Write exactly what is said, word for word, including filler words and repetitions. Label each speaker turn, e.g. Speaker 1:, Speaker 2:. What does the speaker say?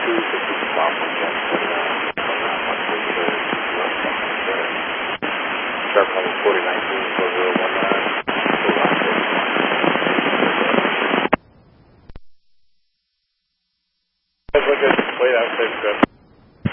Speaker 1: two fifty stop on one point nine. Start calling forty nineteen four zero one nine.